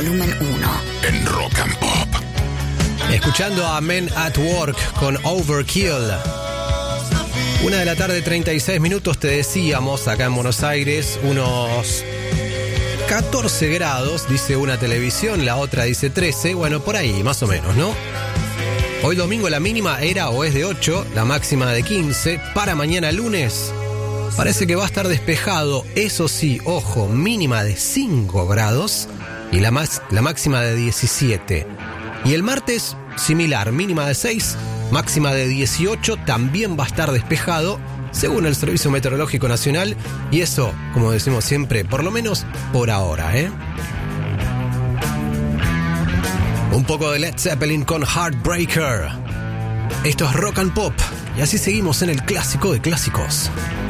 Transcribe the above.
volumen 1. En Rock and Pop. Escuchando a Men at Work con Overkill. 1:36 p.m, te decíamos, acá en Buenos Aires, unos 14 grados, dice una televisión, la otra dice 13, bueno, por ahí, más o menos, ¿no? Hoy domingo la mínima era o es de 8, la máxima de 15. Para mañana lunes parece que va a estar despejado, eso sí, ojo, mínima de 5 grados y la máxima de 17. Y el martes, similar, mínima de 6, máxima de 18, también va a estar despejado, según el Servicio Meteorológico Nacional, y eso, como decimos siempre, por lo menos por ahora, ¿eh? Un poco de Led Zeppelin con Heartbreaker. Esto es Rock and Pop, y así seguimos en el clásico de clásicos.